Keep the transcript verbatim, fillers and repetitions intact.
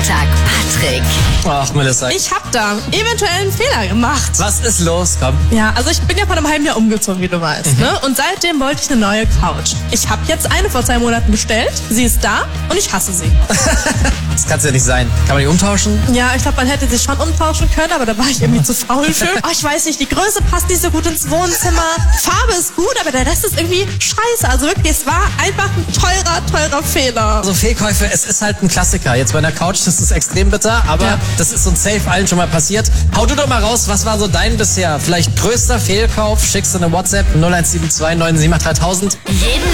Freitag, Patrick. Ach, Melissa. Ich hab da eventuell einen Fehler gemacht. Was ist los? Komm. Ja, also ich bin ja vor einem halben Jahr umgezogen, wie du weißt, mhm. ne? Und seitdem wollte ich eine neue Couch. Ich habe jetzt eine vor zwei Monaten bestellt. Sie ist da und ich hasse sie. Das kann's ja nicht sein. Kann man die umtauschen? Ja, ich glaube, man hätte sie schon umtauschen können, aber da war ich irgendwie zu faul für. Oh, ich weiß nicht, die Größe passt nicht so gut ins Wohnzimmer. Farbe ist gut, aber der Rest ist irgendwie scheiße. Also wirklich, es war einfach ein teurer, teurer Fehler. Also Fehlkäufe, es ist halt ein Klassiker. Jetzt bei einer Couch, das ist extrem bitter, aber ja. das ist uns safe allen schon mal passiert. Hau du doch mal raus, was war so dein bisher vielleicht größter Fehlkauf? Schickst du eine WhatsApp null eins sieben zwei neun sieben acht dreitausend. Jeden